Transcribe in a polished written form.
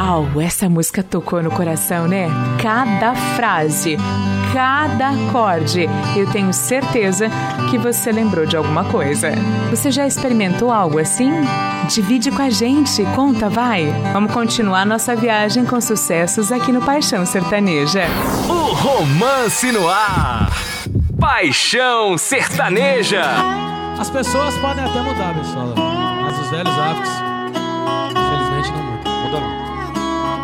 Uau, essa música tocou no coração, né? Cada frase, cada acorde, eu tenho certeza que você lembrou de alguma coisa. Você já experimentou algo assim? Divide com a gente, conta, vai! Vamos continuar nossa viagem com sucessos aqui no Paixão Sertaneja. O romance no ar. Paixão Sertaneja. As pessoas podem até mudar, pessoal, mas os velhos hábitos